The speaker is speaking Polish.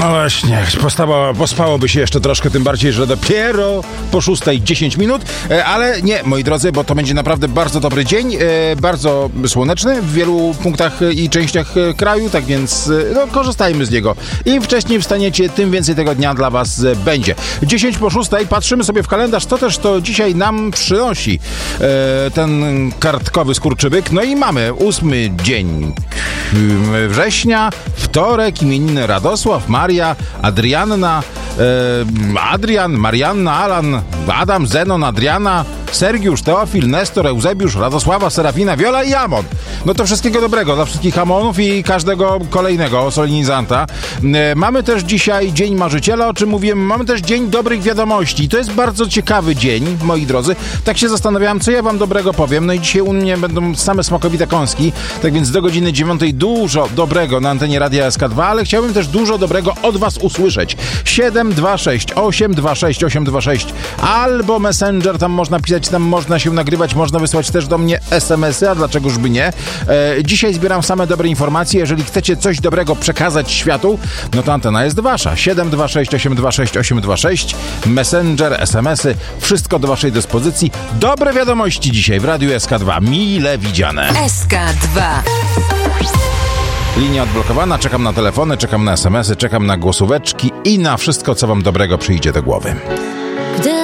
No właśnie, pospałoby się jeszcze troszkę, tym bardziej, że dopiero po 6:10 minut, ale nie, moi drodzy, bo to będzie naprawdę bardzo dobry dzień, bardzo słoneczny w wielu punktach i częściach kraju, tak więc korzystajmy z niego. Im wcześniej wstaniecie, tym więcej tego dnia dla was będzie. 10 po 6:00, patrzymy sobie w kalendarz, co też to dzisiaj nam przynosi ten kartkowy skurczybyk. No i mamy 8 dzień września, wtorek, imieniny Radosław, Maria, Adrianna, Adrian, Marianna, Alan, Adam, Zenon, Adriana, Sergiusz, Teofil, Nestor, Eusebiusz, Radosława, Serafina, Wiola i Amon. No to wszystkiego dobrego dla wszystkich Amonów i każdego kolejnego solenizanta. Mamy też dzisiaj Dzień Marzyciela, o czym mówiłem. Mamy też Dzień Dobrych Wiadomości. To jest bardzo ciekawy dzień, moi drodzy. Tak się zastanawiałem, co ja wam dobrego powiem. No i dzisiaj u mnie będą same smakowite kąski. Tak więc do godziny 9:00 dużo dobrego na antenie Radia SK2, ale chciałbym też dużo dobrego od was usłyszeć. 726 826 826 albo Messenger, tam można pisać, tam można się nagrywać, można wysłać też do mnie SMS-y, a dlaczegoż by nie. Dzisiaj zbieram same dobre informacje. Jeżeli chcecie coś dobrego przekazać światu, no to antena jest wasza. 726 826 826 Messenger, SMS-y, wszystko do waszej dyspozycji. Dobre wiadomości dzisiaj w Radiu SK2. Mile widziane. SK2. Linia odblokowana, czekam na telefony, czekam na SMS-y, czekam na głosóweczki i na wszystko, co wam dobrego przyjdzie do głowy.